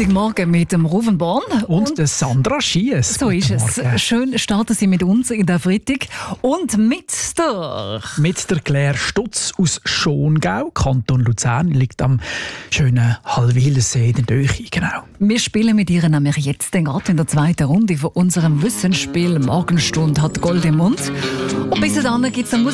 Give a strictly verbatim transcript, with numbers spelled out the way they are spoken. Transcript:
Freitagmorgen mit dem Ruven Born. Und, und der Sandra Schiess. So ist es. Morgen. Schön starten Sie mit uns in der Freitag. Und mit der... Mit der Claire Stutz aus Schongau, Kanton Luzern, liegt am schönen Hallwilersee in der Döchi, genau. Wir spielen mit ihr nämlich jetzt gerade in der zweiten Runde von unserem Wissensspiel «Morgenstunde hat Gold im Mund». Und bis dahin gibt es